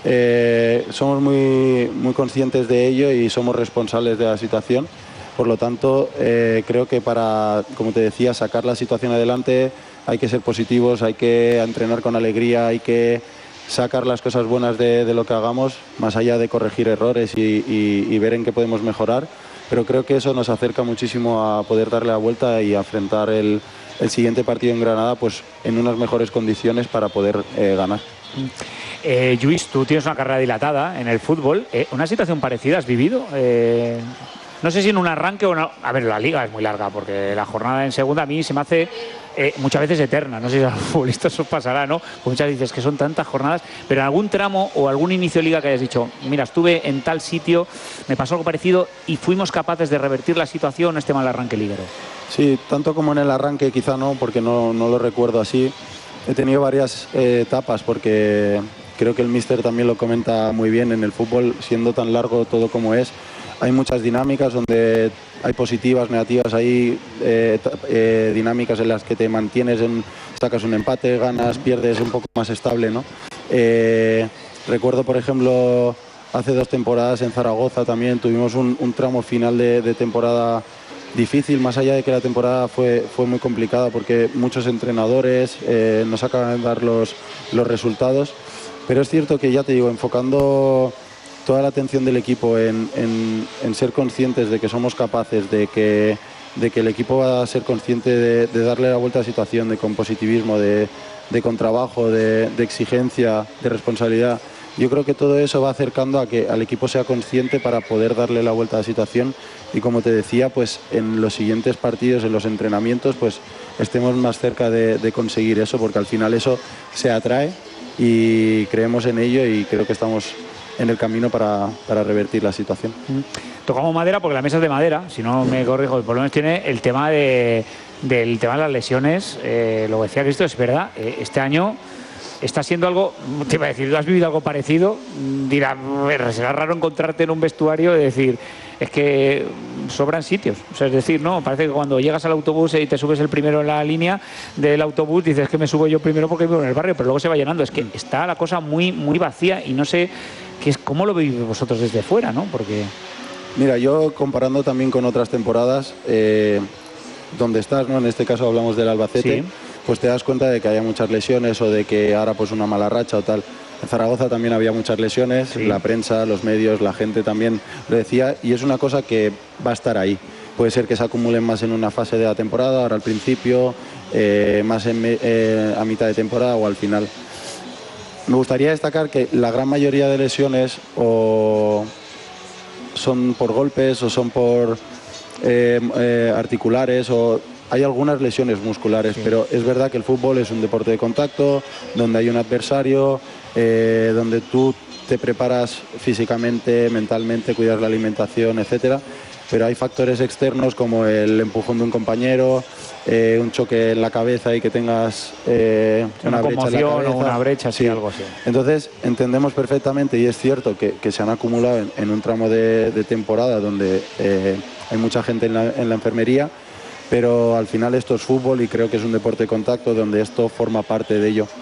somos muy conscientes de ello y somos responsables de la situación. Por lo tanto, creo que para, como te decía, sacar la situación adelante hay que ser positivos, hay que entrenar con alegría, hay que sacar las cosas buenas de lo que hagamos, más allá de corregir errores y ver en qué podemos mejorar. Pero creo que eso nos acerca muchísimo a poder darle la vuelta y afrontar el siguiente partido en Granada pues en unas mejores condiciones para poder ganar. Lluís, tú tienes una carrera dilatada en el fútbol. ¿Una situación parecida has vivido? No sé si en un arranque o no. A ver, la liga es muy larga porque la jornada en segunda a mí se me hace muchas veces eterna. No sé si a los futbolistas os pasará, ¿no? Pues muchas veces dices que son tantas jornadas, pero en algún tramo o algún inicio de liga que hayas dicho, mira, estuve en tal sitio, me pasó algo parecido y fuimos capaces de revertir la situación, este mal arranque liguero. Sí, tanto como en el arranque quizá no, porque no lo recuerdo así. He tenido varias etapas porque creo que el míster también lo comenta muy bien en el fútbol, siendo tan largo todo como es. Hay muchas dinámicas donde hay positivas, negativas, hay dinámicas en las que te mantienes, sacas un empate, ganas, pierdes, un poco más estable, ¿no? Recuerdo, por ejemplo, hace 2 temporadas en Zaragoza también tuvimos un tramo final de temporada difícil, más allá de que la temporada fue muy complicada porque muchos entrenadores nos acaban de dar los resultados, pero es cierto que ya te digo, enfocando toda la atención del equipo en ser conscientes de que somos capaces, de que el equipo va a ser consciente de darle la vuelta a la situación, de con positivismo, de con trabajo, de exigencia, de responsabilidad. Yo creo que todo eso va acercando a que al equipo sea consciente para poder darle la vuelta a la situación y, como te decía, pues en los siguientes partidos, en los entrenamientos, pues estemos más cerca de conseguir eso, porque al final eso se atrae y creemos en ello y creo que estamos en el camino para revertir la situación. Tocamos madera porque la mesa es de madera, si no me corrijo, por lo menos tiene el tema del tema de las lesiones. Lo decía Cristo, es verdad, este año está siendo algo, te iba a decir, ¿tú has vivido algo parecido? Dirá, será raro encontrarte en un vestuario y decir, es que sobran sitios. O sea, es decir, no, parece que cuando llegas al autobús y te subes el primero en la línea del autobús, dices que me subo yo primero porque vivo en el barrio, pero luego se va llenando. Es que está la cosa muy vacía y no sé cómo lo veis vosotros desde fuera, ¿no? Porque... Mira, yo comparando también con otras temporadas, donde estás, ¿no? En este caso hablamos del Albacete, sí, pues te das cuenta de que haya muchas lesiones o de que ahora pues una mala racha o tal. En Zaragoza también había muchas lesiones, sí, la prensa, los medios, la gente también lo decía, y es una cosa que va a estar ahí. Puede ser que se acumulen más en una fase de la temporada, ahora al principio, más a mitad de temporada o al final. Me gustaría destacar que la gran mayoría de lesiones o son por golpes o son por articulares o hay algunas lesiones musculares, sí, pero es verdad que el fútbol es un deporte de contacto, donde hay un adversario, donde tú te preparas físicamente, mentalmente, cuidas la alimentación, etcétera. Pero hay factores externos como el empujón de un compañero, un choque en la cabeza y que tengas una brecha en la cabeza. O una brecha, sí, algo así. Entonces entendemos perfectamente y es cierto que se han acumulado en un tramo de temporada donde hay mucha gente en la enfermería, pero al final esto es fútbol y creo que es un deporte de contacto donde esto forma parte de ello.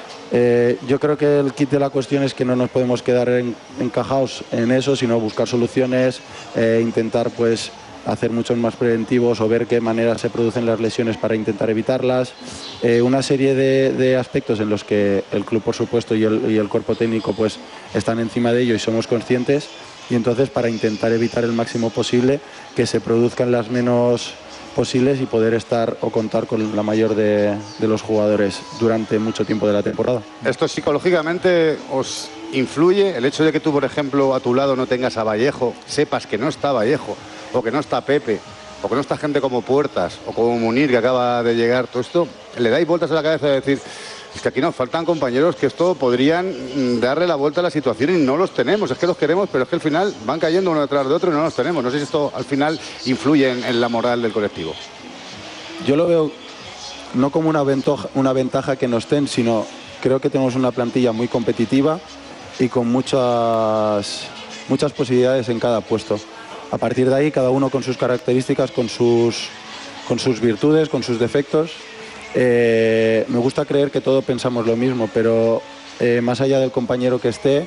Yo creo que el kit de la cuestión es que no nos podemos quedar encajados en eso, sino buscar soluciones, intentar pues hacer muchos más preventivos o ver qué manera se producen las lesiones para intentar evitarlas. Una serie de aspectos en los que el club, por supuesto, y el cuerpo técnico pues están encima de ello y somos conscientes, y entonces para intentar evitar el máximo posible que se produzcan las menos posibles y poder estar o contar con la mayor de los jugadores durante mucho tiempo de la temporada. ¿Esto psicológicamente os influye? El hecho de que tú, por ejemplo, a tu lado no tengas a Vallejo, sepas que no está Vallejo, o que no está Pepe, o que no está gente como Puertas, o como Munir, que acaba de llegar, todo esto, ¿le dais vueltas a la cabeza de decir, es que aquí nos faltan compañeros que esto podrían darle la vuelta a la situación y no los tenemos? Es que los queremos, pero es que al final van cayendo uno detrás de otro y no los tenemos. No sé si esto al final influye en la moral del colectivo. Yo lo veo no como una ventaja que no estén, sino creo que tenemos una plantilla muy competitiva y con muchas posibilidades en cada puesto. A partir de ahí, cada uno con sus características, con sus virtudes, con sus defectos. Me gusta creer que todos pensamos lo mismo, pero más allá del compañero que esté,